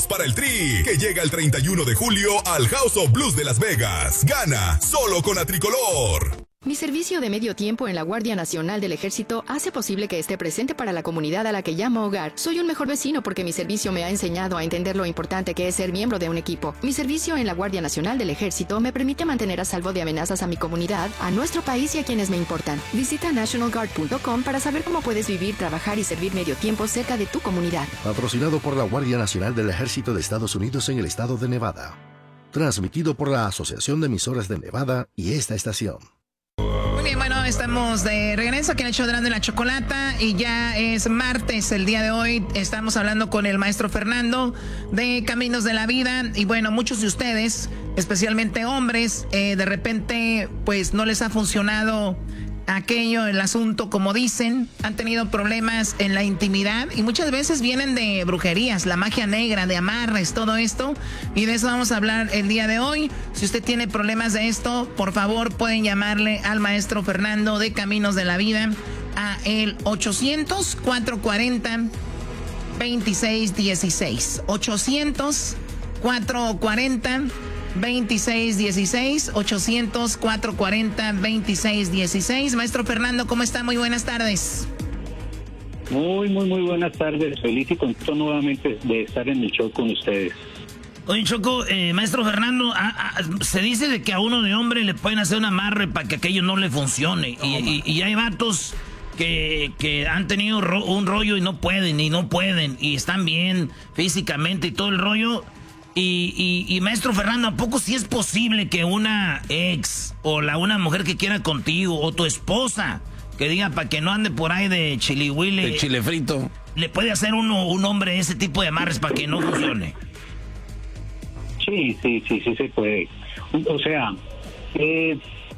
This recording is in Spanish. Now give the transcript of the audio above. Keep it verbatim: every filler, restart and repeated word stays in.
Para el Tri, que llega el treinta y uno de julio al House of Blues de Las Vegas. Gana solo con Atricolor. Mi servicio de medio tiempo en la Guardia Nacional del Ejército hace posible que esté presente para la comunidad a la que llamo hogar. Soy un mejor vecino porque mi servicio me ha enseñado a entender lo importante que es ser miembro de un equipo. Mi servicio en la Guardia Nacional del Ejército me permite mantener a salvo de amenazas a mi comunidad, a nuestro país y a quienes me importan. Visita national guard punto com para saber cómo puedes vivir, trabajar y servir medio tiempo cerca de tu comunidad. Patrocinado por la Guardia Nacional del Ejército de Estados Unidos en el estado de Nevada. Transmitido por la Asociación de Emisoras de Nevada y esta estación. Muy bien, bueno, estamos de regreso aquí en el show de Erasmo y la Chocolata y ya es martes el día de hoy. Estamos hablando con el maestro Fernando de Caminos de la Vida y bueno, muchos de ustedes, especialmente hombres, eh, de repente pues no les ha funcionado aquello, el asunto, como dicen, han tenido problemas en la intimidad y muchas veces vienen de brujerías, la magia negra, de amarres, todo esto, y de eso vamos a hablar el día de hoy. Si usted tiene problemas de esto, por favor pueden llamarle al maestro Fernando de Caminos de la Vida a el ochocientos, cuatrocientos cuarenta, veintiséis dieciséis. ochocientos, cuatrocientos cuarenta, veintiséis dieciséis, ochocientos, cuatrocientos cuarenta, veintiséis dieciséis. Maestro Fernando, ¿cómo está? Muy buenas tardes. Muy, muy, muy buenas tardes. Feliz y contento nuevamente de estar en el show con ustedes. Oye, Choco, eh, maestro Fernando, a, a, se dice de que a uno de hombre le pueden hacer un amarre para que aquello no le funcione. Y, y, y hay vatos que, que han tenido ro- un rollo y no pueden, y no pueden, y están bien físicamente y todo el rollo. Y, y, y maestro Fernando, ¿a poco sí es posible que una ex o la una mujer que quiera contigo o tu esposa que diga para que no ande por ahí de chilihuile, de chile frito, le puede hacer uno un hombre ese tipo de amarres para que no funcione? Sí, sí, sí, sí se puede. O sea, eh,